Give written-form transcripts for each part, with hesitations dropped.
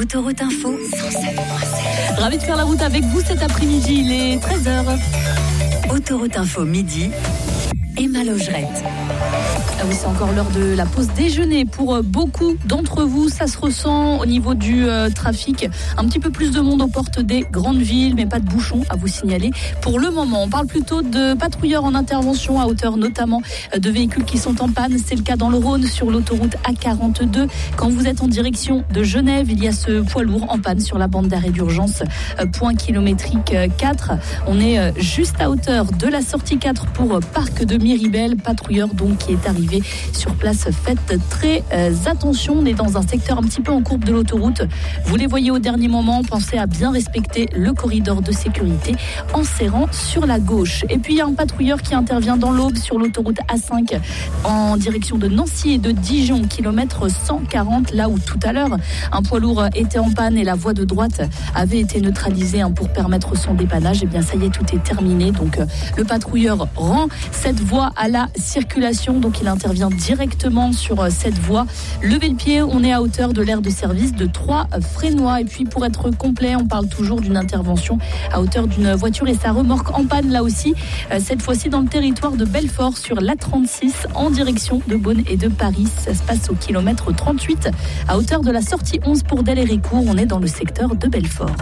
Autoroute Info 107.7. Ravi de faire la route avec vous cet après-midi, il est 13h. Autoroute Info midi, Emma Logerette. Ah oui, c'est encore l'heure de la pause déjeuner pour beaucoup d'entre vous. Ça se ressent au niveau du trafic. Un petit peu plus de monde aux portes des grandes villes, mais pas de bouchons à vous signaler. Pour le moment, on parle plutôt de patrouilleurs en intervention à hauteur notamment de véhicules qui sont en panne. C'est le cas dans le Rhône sur l'autoroute A42. Quand vous êtes en direction de Genève, il y a ce poids lourd en panne sur la bande d'arrêt d'urgence point kilométrique 4. On est juste à hauteur de la sortie 4 pour Parc de Miribel. Patrouilleur donc qui est arrivé sur place. Faites très attention, on est dans un secteur un petit peu en courbe de l'autoroute. Vous les voyez au dernier moment, pensez à bien respecter le corridor de sécurité en serrant sur la gauche. Et puis il y a un patrouilleur qui intervient dans l'Aube sur l'autoroute A5 en direction de Nancy et de Dijon, kilomètre 140, là où tout à l'heure un poids lourd était en panne et la voie de droite avait été neutralisée pour permettre son dépannage. Et bien ça y est, tout est terminé. Donc le patrouilleur rend cette voie à la circulation, donc il intervient directement sur cette voie. Levez le pied, on est à hauteur de l'aire de service de Troyes-Fresnoy. Et puis pour être complet, on parle toujours d'une intervention à hauteur d'une voiture et sa remorque en panne là aussi, cette fois-ci dans le territoire de Belfort sur l'A36 en direction de Beaune et de Paris. Ça se passe au kilomètre 38 à hauteur de la sortie 11 pour Delle-et-Récourt. On est dans le secteur de Belfort.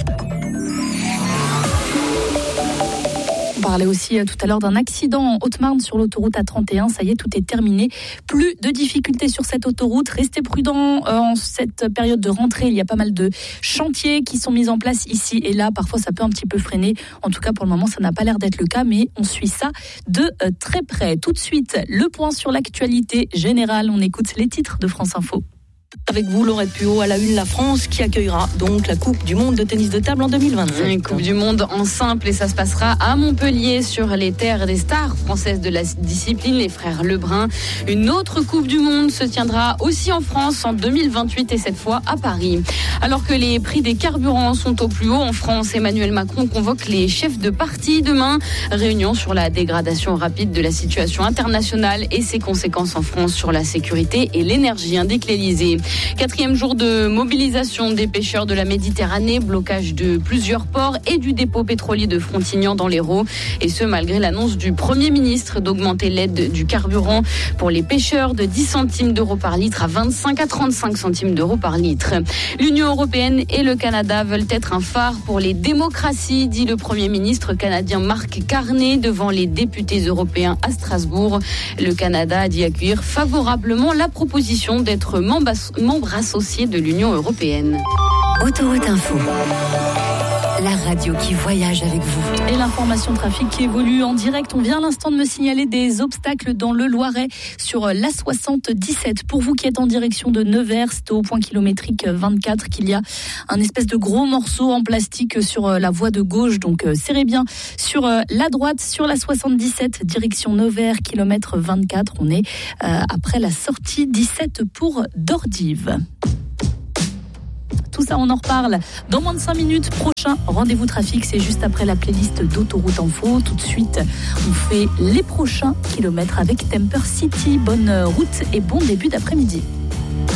On parlait aussi tout à l'heure d'un accident en Haute-Marne sur l'autoroute A31. Ça y est, tout est terminé. Plus de difficultés sur cette autoroute. Restez prudents en cette période de rentrée. Il y a pas mal de chantiers qui sont mis en place ici et là. Parfois, ça peut un petit peu freiner. En tout cas, pour le moment, ça n'a pas l'air d'être le cas, mais on suit ça de très près. Tout de suite, le point sur l'actualité générale. On écoute les titres de France Info. Avec vous, Laurette Puot, à la une, la France qui accueillera donc la Coupe du Monde de tennis de table en 2027. Une Coupe du Monde en simple et ça se passera à Montpellier sur les terres des stars françaises de la discipline, les frères Lebrun. Une autre Coupe du Monde se tiendra aussi en France en 2028 et cette fois à Paris. Alors que les prix des carburants sont au plus haut en France, Emmanuel Macron convoque les chefs de parti demain. Réunion sur la dégradation rapide de la situation internationale et ses conséquences en France sur la sécurité et l'énergie, indique l'Élysée. 4e jour de mobilisation des pêcheurs de la Méditerranée, blocage de plusieurs ports et du dépôt pétrolier de Frontignan dans l'Hérault. Et ce, malgré l'annonce du Premier ministre d'augmenter l'aide du carburant pour les pêcheurs de 10 centimes d'euros par litre à 25 à 35 centimes d'euros par litre. L'Union européenne et le Canada veulent être un phare pour les démocraties, dit le Premier ministre canadien Mark Carney devant les députés européens à Strasbourg. Le Canada a dit accueillir favorablement la proposition d'être membre associé de l'Union européenne. Autoroute Info, la radio qui voyage avec vous. Et l'information trafic qui évolue en direct. On vient à l'instant de me signaler des obstacles dans le Loiret sur l'A77. Pour vous qui êtes en direction de Nevers, c'est au point kilométrique 24 qu'il y a un espèce de gros morceau en plastique sur la voie de gauche. Donc serrez bien sur la droite, sur l'A77, direction Nevers, kilomètre 24. On est après la sortie 17 pour Dordives. Tout ça, on en reparle dans moins de 5 minutes. Prochain rendez-vous trafic, c'est juste après la playlist d'Autoroute Info. Tout de suite, on fait les prochains kilomètres avec Temper City. Bonne route et bon début d'après-midi.